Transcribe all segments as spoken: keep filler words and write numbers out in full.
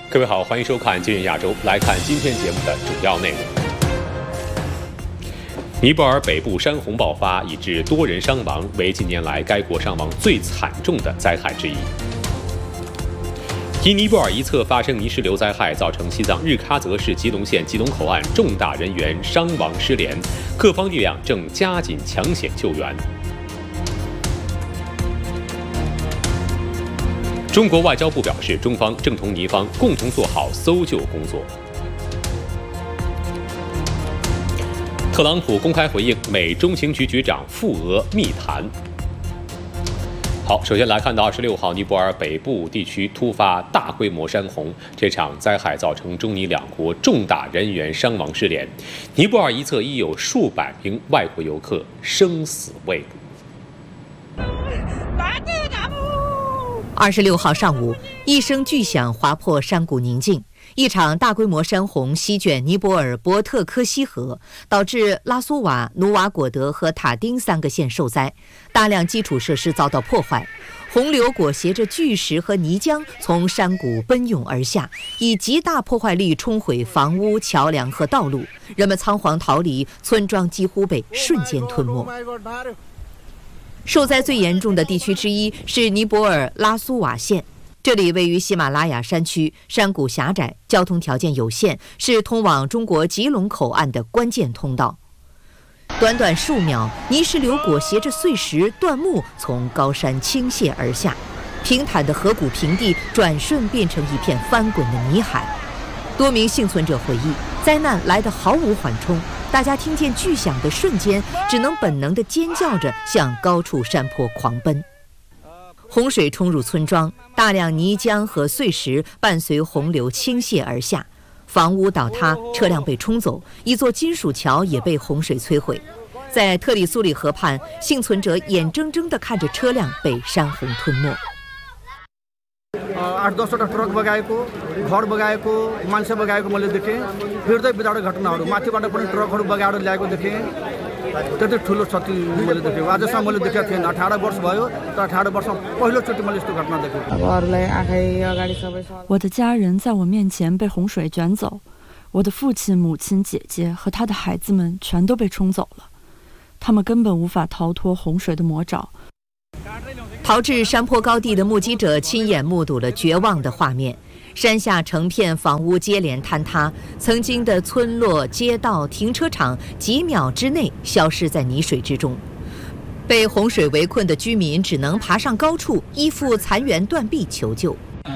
各位好，欢迎收看《今日亚洲》，来看今天节目的主要内容。尼泊尔北部山洪爆发，以致多人伤亡，为近年来该国伤亡最惨重的灾害之一。因尼泊尔一侧发生泥石流灾害，造成西藏日喀则市吉隆县吉隆口岸重大人员伤亡失联，各方力量正加紧抢险救援。中国外交部表示，中方正同尼方共同做好搜救工作。特朗普公开回应美中情局局长赴俄密谈。好，首先来看到二十六号，尼泊尔北部地区突发大规模山洪，这场灾害造成中尼两国重大人员伤亡失联，尼泊尔一侧已有数百名外国游客生死未卜。 二十六号上午，一声巨响划破山谷宁静，一场大规模山洪席卷尼泊尔博特科西河，导致拉苏瓦、努瓦果德和塔丁三个县受灾，大量基础设施遭到破坏。洪流裹挟着巨石和泥浆从山谷奔涌而下，以极大破坏力冲毁房屋、桥梁和道路，人们仓皇逃离，村庄几乎被瞬间吞没。受灾最严重的地区之一是尼泊尔拉苏瓦县，这里位于喜马拉雅山区，山谷狭窄，交通条件有限，是通往中国吉隆口岸的关键通道。短短数秒，泥石流裹挟着碎石、断木从高山倾泻而下，平坦的河谷平地转瞬变成一片翻滚的泥海。多名幸存者回忆，灾难来得毫无缓冲，大家听见巨响的瞬间，只能本能地尖叫着向高处山坡狂奔。洪水冲入村庄，大量泥浆和碎石伴随洪流倾泻而下，房屋倒塌，车辆被冲走，一座金属桥也被洪水摧毁。在特里苏里河畔，幸存者眼睁睁地看着车辆被山洪吞没。 आठ दसवटा ट्रक बगाएको घर बगाएको मान्छे बगाएको मैले देखेँ हृदय विदारक घटनाहरू माथिबाट पनि ट्रकहरू बगाएर ल्याएको देखेँ त्यति ठुलो क्षति मैले देखेँ आजसम्म मैले देखेको थिएन अठार वर्ष भयो तर अठार वर्षमा पहिलोचोटि मैले यस्तो घटना देखेँ 我的家人在我面前被洪水卷走，我的父亲、母亲、姐姐和他的孩子们全都被冲走了，他们根本无法逃脱洪水的魔爪。 逃至山坡高地的目击者亲眼目睹了绝望的画面，山下成片房屋接连坍塌，曾经的村落、街道、停车场几秒之内消失在泥水之中。被洪水围困的居民只能爬上高处，依附残垣断壁求救。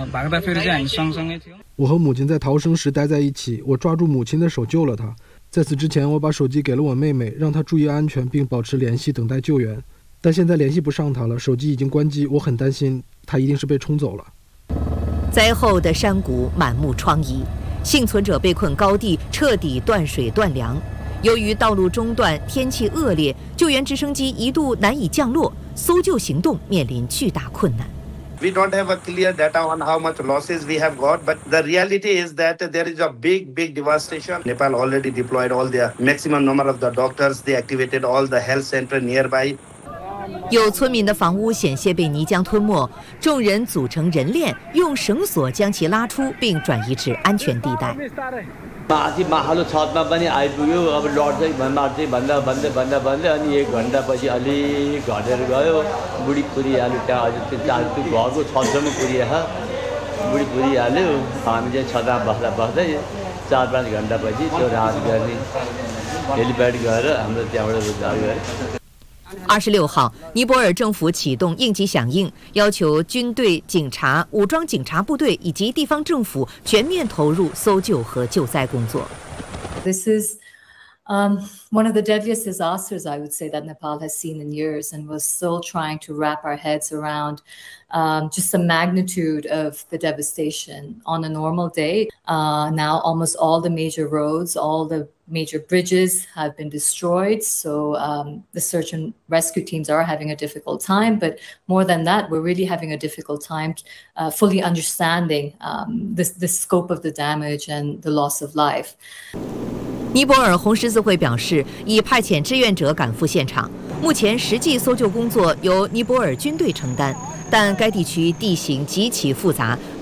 我和母亲在逃生时待在一起，我抓住母亲的手救了她。在此之前，我把手机给了我妹妹，让她注意安全并保持联系，等待救援。但现在联系不上他了，手机已经关机，我很担心他一定是被冲走了。 灾后的山谷满目疮痍，幸存者被困高地，彻底断水断粮。由于道路中断，天气恶劣，救援直升机一度难以降落，搜救行动面临巨大困难。 We don't have a clear data on how much losses we have got, but the reality is that there is a big, big devastation. Nepal already deployed all their maximum number of the doctors. They activated all the health center nearby. 有村民的房屋险些被泥浆吞没，众人组成人链，用绳索将其拉出，并转移至安全地带。 माथि माहालो छतमा पनि आइपुग्यो अब लड्दै मार्दै भन्दा भन्दै भन्दा भन्दै अनि एक घन्टापछि अलि घटेर गयो बुढी पुरिहाल्यो त्यहाँ अझै त्यो चाल त्यो घरको छतसम्म पुरिएछ बुढी पुरिहाल्यो हामी चाहिँ छतमा बस्दा बस्दै चार पाँच घन्टापछि त्यो राहत गर्ने हेलिप्याड गएर हाम्रो त्यहाँबाट उद्धार गरे। 二十六号，尼泊尔政府启动应急响应，要求军队、警察、武装警察部队以及地方政府全面投入搜救和救灾工作。 This is um, one of the deadliest disasters I would say that Nepal has seen in years, and we're still trying to wrap our heads around um, just the magnitude of the devastation. On a normal day, uh, now almost all the major roads, all the major bridges have been destroyed, so um, the search and rescue teams are having a difficult time, but more than that, we're really having a difficult time uh, fully understanding um, the, the scope of the damage and the loss of life. 尼泊尔红十字会表示，已派遣志愿者赶赴现场，目前实际搜救工作由尼泊尔军队承担，但该地区地形极其复杂，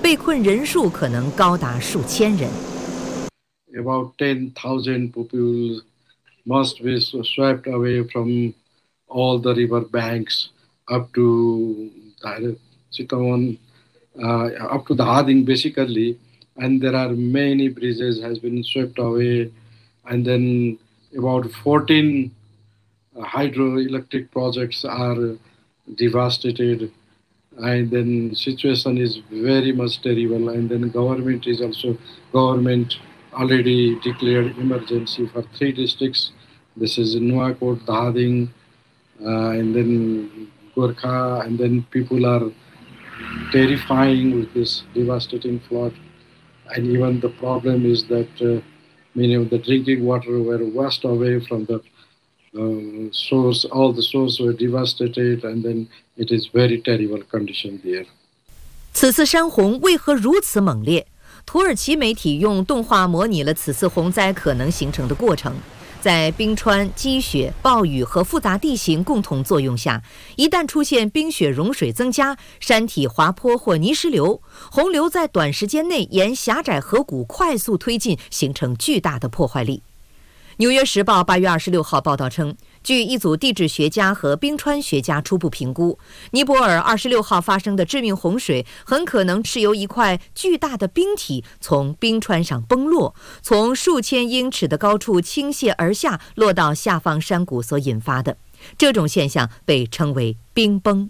被困人数可能高达数千人。 About ten thousand people must be swept away from all the river banks up to Chittagong, uh, up to the Hading basically, and there are many bridges has been swept away, and then about fourteen hydroelectric projects are devastated, and then situation is very much terrible, and then government is also government already declared emergency for three districts. This is Nuwakot, Dhading, uh, and then Gorkha, and then people are terrifying with this devastating flood. And even the problem is that uh, many of the drinking water were washed away from the uh, source. All the sources were devastated, and then it is very terrible condition there. 此次山洪为何如此猛烈？土耳其媒体用动画模拟了此次洪灾可能形成的过程。在冰川、积雪、暴雨和复杂地形共同作用下，一旦出现冰雪融水增加、山体滑坡或泥石流，洪流在短时间内沿狭窄河谷快速推进，形成巨大的破坏力。纽约时报八月二十六号报道称，据一组地质学家和冰川学家初步评估，尼泊尔二十六号发生的致命洪水很可能是由一块巨大的冰体从冰川上崩落，从数千英尺的高处倾泻而下，落到下方山谷所引发的。这种现象被称为冰崩。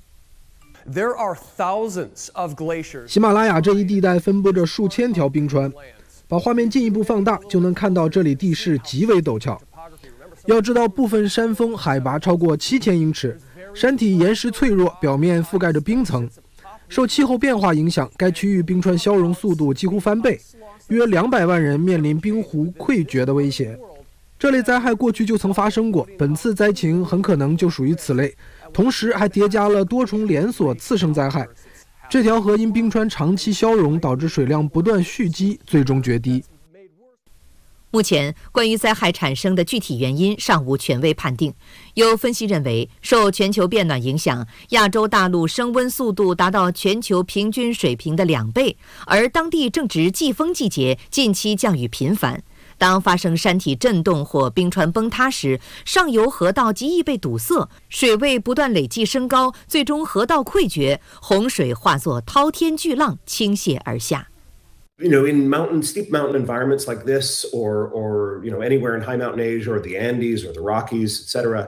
喜马拉雅这一地带分布着数千条冰川。把画面进一步放大，就能看到这里地势极为陡峭。要知道，部分山峰海拔超过七千英尺，山体岩石脆弱，表面覆盖着冰层。受气候变化影响，该区域冰川消融速度几乎翻倍，约两百万人面临冰湖溃决的威胁。这类灾害过去就曾发生过，本次灾情很可能就属于此类，同时还叠加了多重连锁次生灾害。这条河因冰川长期消融，导致水量不断蓄积，最终决堤。 目前，关于灾害产生的具体原因尚无权威判定。有分析认为，受全球变暖影响，亚洲大陆升温速度达到全球平均水平的两倍，而当地正值季风季节，近期降雨频繁。当发生山体震动或冰川崩塌时，上游河道极易被堵塞，水位不断累计升高，最终河道溃决，洪水化作滔天巨浪倾泻而下。 You know, in mountain, steep mountain environments like this, or, or you know, anywhere in high mountain Asia, or the Andes, or the Rockies, et cetera,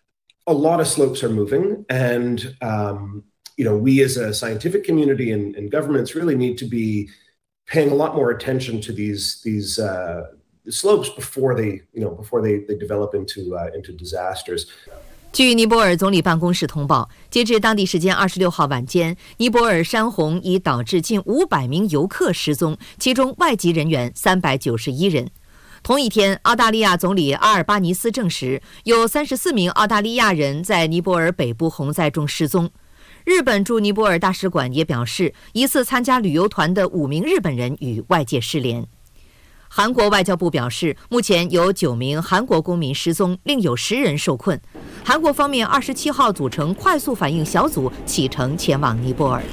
a lot of slopes are moving, and um, you know, we as a scientific community and, and governments really need to be paying a lot more attention to these these. Uh, The slopes before they, you know, before they, they develop into uh, into disasters. 据尼泊尔总理办公室通报，截至当地时间二十六号晚间，尼泊尔山洪已导致近五百名游客失踪，其中外籍人员三百九十一人。同一天，澳大利亚总理阿尔巴尼斯证实，有三十四名澳大利亚人在尼泊尔北部洪灾中失踪。日本驻尼泊尔大使馆也表示，疑似参加旅游团的五名日本人与外界失联。韩国外交部表示，目前有九名韩国公民失踪，另有十人受困。韩国方面二十七号组成快速反应小组启程前往尼泊尔。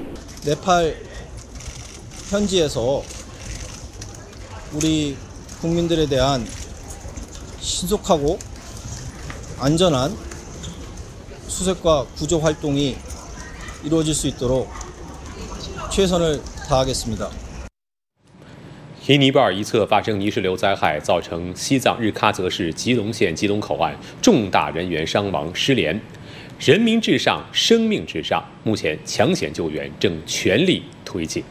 네팔 현지에서 우리 국민들에 대한 신속하고 안전한 수색과 구조 활동이 이루어질 수 있도록 최선을 다하겠습니다. 因尼泊尔一侧发生泥石流灾害，造成西藏日喀则市吉隆县吉隆口岸重大人员伤亡失联。人民至上，生命至上。目前抢险救援正全力推进。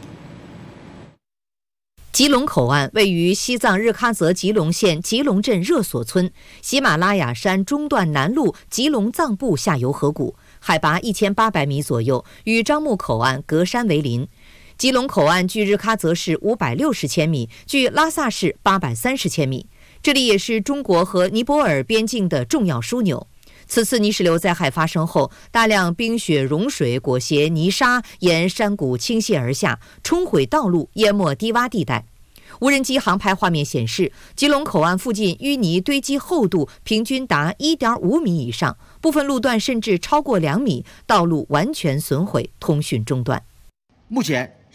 吉隆口岸位于西藏日喀则吉隆县吉隆镇热所村喜马拉雅山中段南麓吉隆藏部下游河谷，海拔一千八百米左右，与樟木口岸隔山为邻。吉隆口岸距日喀则市五百六十千米，距拉萨市八百三十千米。这里也是中国和尼泊尔边境的重要枢纽。此次泥石流灾害发生后，大量冰雪融水裹挟泥沙沿山谷倾泻而下，冲毁道路，淹没低洼地带。无人机航拍画面显示，吉隆口岸附近淤泥堆积厚度平均达 一点五米以上，部分路段甚至超过两米，道路完全损毁，通讯中断。 目前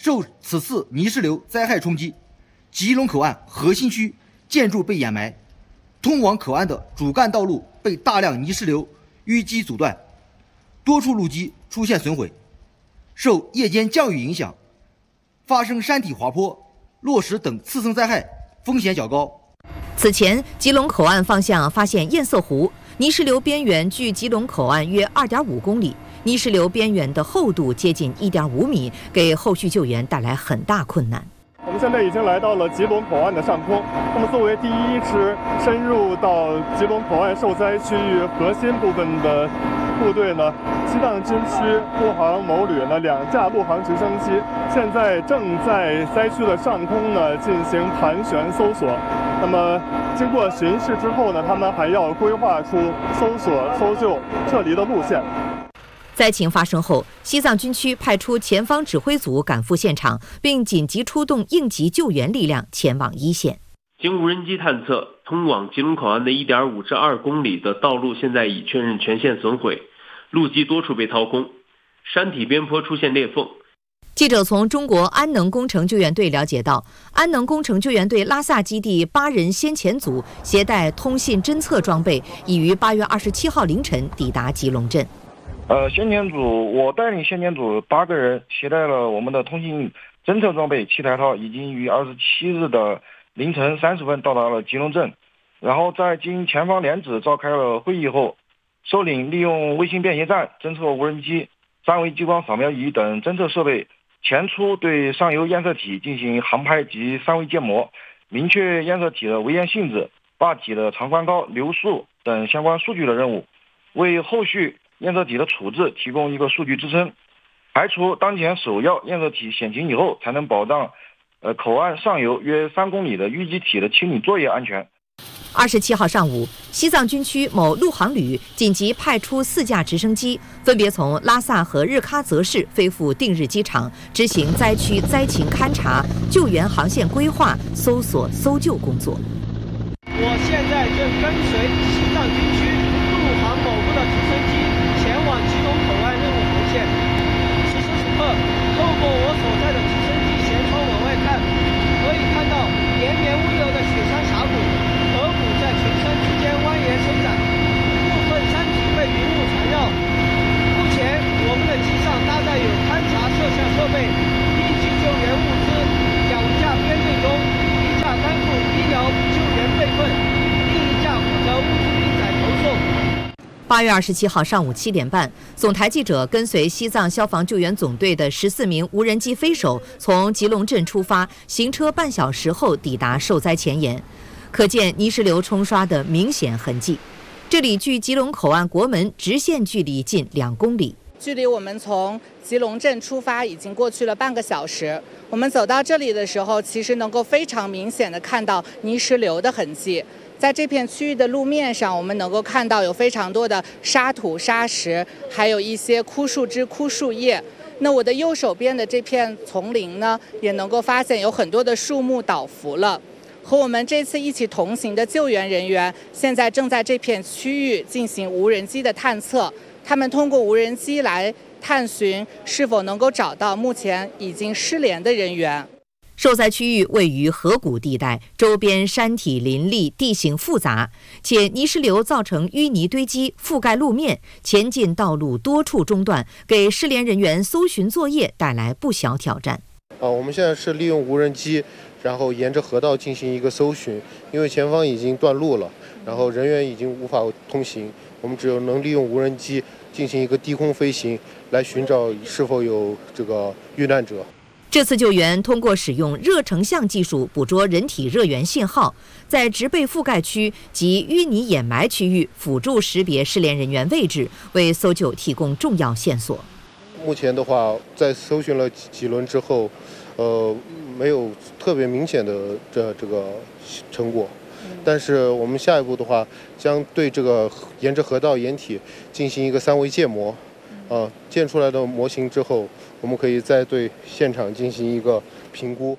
受此次泥石流灾害冲击，吉隆口岸核心区建筑被掩埋，通往口岸的主干道路被大量泥石流淤积阻断，多处路基出现损毁。受夜间降雨影响，发生山体滑坡、落石等次生灾害风险较高。 此前，吉隆口岸方向发现堰塞湖泥石流边缘距吉隆口岸约 二点五公里，泥石流边缘的厚度接近 一点五米，给后续救援带来很大困难。 我们现在已经来到了吉隆口岸的上空。那么，作为第一支深入到吉隆口岸受灾区域核心部分的部队呢，西藏军区陆航某旅呢两架陆航直升机现在正在灾区的上空呢进行盘旋搜索。那么，经过巡视之后呢，他们还要规划出搜索、搜救、撤离的路线。 灾情发生后，西藏军区派出前方指挥组赶赴现场，并紧急出动应急救援力量前往一线。 经无人机探测，通往吉隆口岸的 一点五至二公里的道路现在已确认全线损毁，路基多处被掏空，山体边坡出现裂缝。 记者从中国安能工程救援队了解到，安能工程救援队拉萨基地八人先遣组携带通信侦测装备，已于八月二十七号凌晨抵达吉隆镇。 呃，先遣组，我带领先遣组八个人，携带了我们的通信侦测装备七台套，已经于二十七日的凌晨三十分到达了吉隆镇。然后在经前方联指召开了会议后，首领利用卫星便携站、侦测无人机、三维激光扫描仪等侦测设备，前出对上游堰塞体进行航拍及三维建模，明确堰塞体的围堰性质、坝体的长宽高、流速等相关数据的任务，为后续堰塞体的处置提供一个数据支撑，排除当前首要堰塞体险情以后，才能保障呃口岸上游约三公里的淤积体的清理作业安全。 二十七号上午，西藏军区某陆航旅紧急派出四架直升机，分别从拉萨和日喀则市飞赴定日机场，执行灾区灾情勘察、救援航线规划、搜索搜救工作。 我现在正跟随西藏军区陆航某部的直升机前往吉隆口岸任务航线。此时此刻，透过我所在的直升机舷窗往外看，可以看到连绵巍峨的雪山峡谷，河谷在群山之间蜿蜒伸展，部分山体被云雾缠绕。目前，我们的机上搭载有勘察摄像设备、应急救援物资、两架编队钟，一架担负医疗救援备份，另一架负责物资运载投送。 八月二十七号上午七点半，总台记者跟随西藏消防救援总队的十四名无人机飞手从吉隆镇出发，行车半小时后抵达受灾前沿，可见泥石流冲刷的明显痕迹。这里距吉隆口岸国门直线距离近两公里。 距离我们从吉隆镇出发已经过去了半个小时。我们走到这里的时候，其实能够非常明显的看到泥石流的痕迹。在这片区域的路面上，我们能够看到有非常多的沙土、沙石，还有一些枯树枝、枯树叶。那我的右手边的这片丛林呢，也能够发现有很多的树木倒伏了。和我们这次一起同行的救援人员，现在正在这片区域进行无人机的探测。他们通过无人机来探寻是否能够找到目前已经失联的人员。 受灾区域位于河谷地带，周边山体林立，地形复杂，且泥石流造成淤泥堆积，覆盖路面，前进道路多处中断，给失联人员搜寻作业带来不小挑战。 啊，我们现在是利用无人机，然后沿着河道进行一个搜寻，因为前方已经断路了，然后人员已经无法通行，我们只有能利用无人机进行一个低空飞行，来寻找是否有这个遇难者。 这次救援通过使用热成像技术捕捉人体热源信号，在植被覆盖区及淤泥掩埋区域辅助识别失联人员位置，为搜救提供重要线索。 目前的话，在搜寻了几轮之后，呃，没有特别明显的这这个成果。但是我们下一步的话，将对这个沿着河道掩体进行一个三维建模，呃，建出来的模型之后，我们可以再对现场进行一个评估。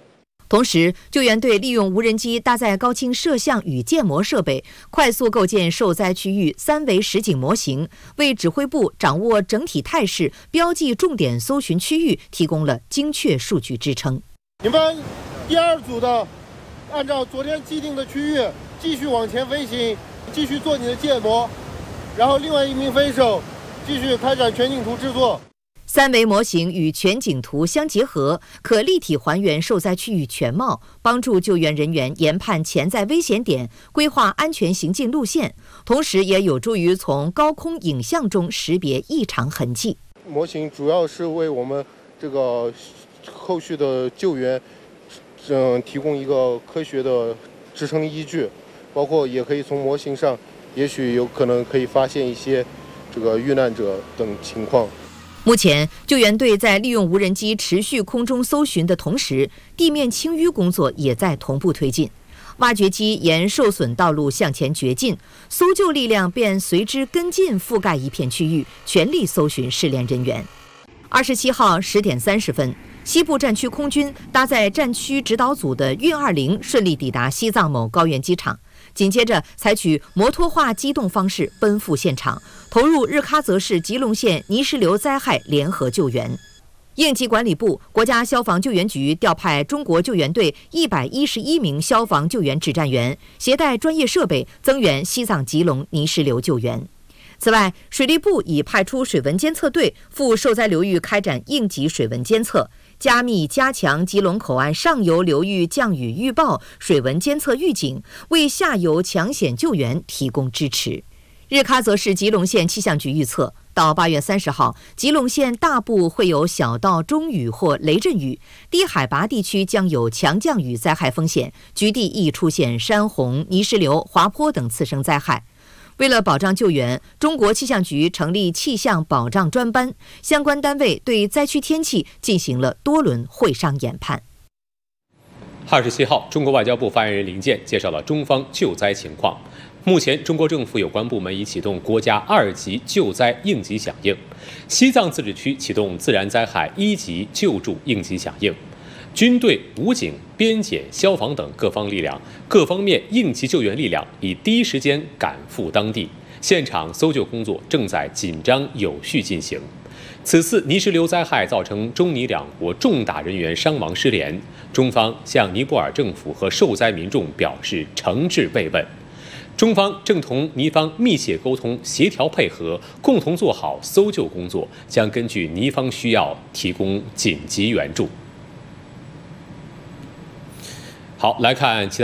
同时，救援队利用无人机搭载高清摄像与建模设备，快速构建受灾区域三维实景模型，为指挥部掌握整体态势、标记重点搜寻区域提供了精确数据支撑。 你们第二组的，按照昨天既定的区域继续往前飞行，继续做你的建模，然后另外一名飞手继续开展全景图制作。 三维模型与全景图相结合，可立体还原受灾区域全貌，帮助救援人员研判潜在危险点，规划安全行进路线，同时也有助于从高空影像中识别异常痕迹。 模型主要是为我们这个后续的救援，嗯，提供一个科学的支撑依据，包括也可以从模型上，也许有可能可以发现一些这个遇难者等情况。 目前，救援队在利用无人机持续空中搜寻的同时，地面清淤工作也在同步推进。挖掘机沿受损道路向前掘进，搜救力量便随之跟进，覆盖一片区域，全力搜寻失联人员。二十七号十点三十分，西部战区空军搭载战区指导组的运二零顺利抵达西藏某高原机场。紧接着，采取摩托化机动方式奔赴现场，投入日喀则市吉隆县泥石流灾害联合救援。应急管理部、国家消防救援局调派中国救援队一百一十一名消防救援指战员，携带专业设备增援西藏吉隆泥石流救援。此外，水利部已派出水文监测队赴受灾流域开展应急水文监测，加密加强吉隆口岸上游流域降雨预报、水文监测预警，为下游抢险救援提供支持。日喀则市吉隆县气象局预测，到八月三十号，吉隆县大部会有小到中雨或雷阵雨，低海拔地区将有强降雨灾害风险，局地易出现山洪、泥石流、滑坡等次生灾害。为了保障救援，中国气象局成立气象保障专班，相关单位对灾区天气进行了多轮会商研判。 二十七号，中国外交部发言人林健介绍了中方救灾情况。目前，中国政府有关部门已启动国家二级救灾应急响应，西藏自治区启动自然灾害一级救助应急响应。军队、武警、边检、消防等各方力量、各方面应急救援力量已第一时间赶赴当地，现场搜救工作正在紧张有序进行。此次泥石流灾害造成中尼两国重大人员伤亡失联，中方向尼泊尔政府和受灾民众表示诚挚慰问。中方正同尼方密切沟通、协调配合，共同做好搜救工作，将根据尼方需要提供紧急援助。好，来看其他。